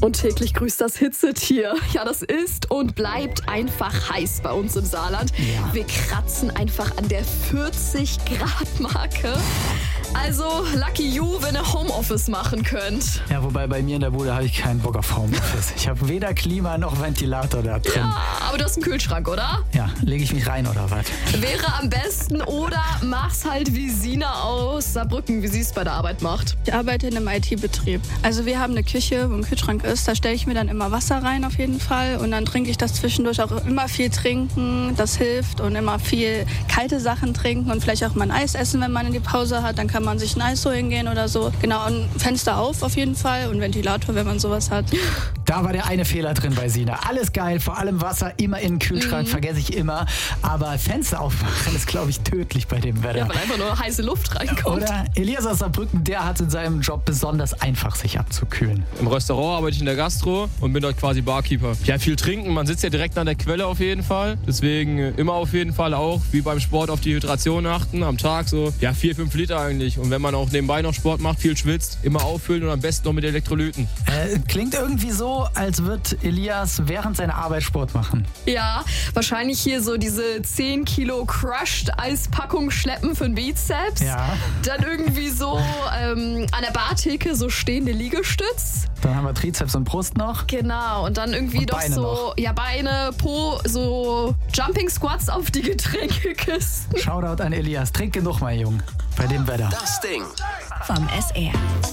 Und täglich grüßt das Hitzetier. Ja, das ist und bleibt einfach heiß bei uns im Saarland. Ja. Wir kratzen einfach an der 40-Grad-Marke. Also, lucky you, wenn ihr Homeoffice machen könnt. Ja, wobei bei mir in der Bude habe ich keinen Bock auf Homeoffice. Ich habe weder Klima noch Ventilator da drin. Ja, aber du hast einen Kühlschrank, oder? Ja, lege ich mich rein oder was? Wäre am besten oder mach's halt wie Sina aus Saarbrücken, wie sie es bei der Arbeit macht. Ich arbeite in einem IT-Betrieb. Also wir haben eine Küche, wo ein Kühlschrank ist. Da stelle ich mir dann immer Wasser rein auf jeden Fall. Und dann trinke ich das zwischendurch auch immer viel trinken. Das hilft. Und immer viel kalte Sachen trinken und vielleicht auch mal ein Eis essen, wenn man in die Pause hat. Dann kann man sich ein Eis holen gehen oder so. Genau, und Fenster auf jeden Fall und Ventilator, wenn man sowas hat. Da war der eine Fehler drin bei Sina. Alles geil, vor allem Wasser immer in den Kühlschrank, vergesse ich immer. Aber Fenster aufmachen ist, glaube ich, tödlich bei dem Wetter. Ja, weil einfach nur heiße Luft reinkommt. Oder Elias aus Saarbrücken, der hat in seinem Job besonders einfach, sich abzukühlen. Im Restaurant arbeite ich in der Gastro und bin dort quasi Barkeeper. Ja, viel trinken, man sitzt ja direkt an der Quelle auf jeden Fall. Deswegen immer auf jeden Fall auch, wie beim Sport, auf die Hydration achten. Am Tag so, 4-5 Liter eigentlich. Und wenn man auch nebenbei noch Sport macht, viel schwitzt, immer auffüllen und am besten noch mit Elektrolyten. Klingt irgendwie so, als wird Elias während seiner Arbeit Sport machen. Ja, wahrscheinlich hier so diese 10 Kilo Crushed Eispackung schleppen für den Bizeps. Ja. Dann irgendwie so an der Bartheke so stehende Liegestütz. Dann haben wir Trizeps und Brust noch. Genau, und dann irgendwie Und doch Beine so, noch. ja, Beine, Po, so Jumping Squats auf die Getränkekisten. Shoutout an Elias. Trink genug, mein Junge, bei dem Wetter. Das Ding. Vom SR.